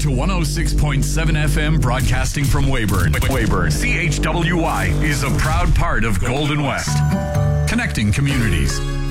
to 106.7 FM broadcasting from Weyburn. CHWY is a proud part of Golden West. Connecting communities.